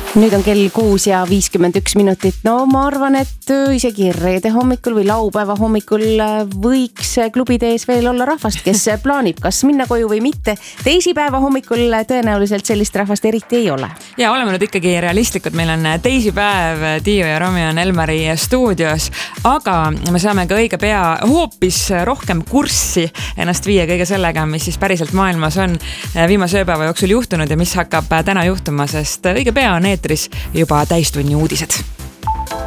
Nüüd on kell 6:51. No ma arvan, et isegi reede hommikul või laupäeva hommikul võiks klubide ees veel olla rahvast, kes plaanib kas minna koju või mitte. Teisipäeva hommikul tõenäoliselt sellist rahvast eriti ei ole. Ja oleme nüüd ikkagi realistlikud. Meil on teisipäev, Tiiu ja Romi on Elmari stuudios, aga me saame ka õige pea hoopis rohkem kurssi ennast viia kõige sellega, mis siis päriselt maailmas on viimase ööpäeva jooksul juhtunud ja mis hakkab täna juhtuma, sest õige pea on eetris juba täistunni uudised.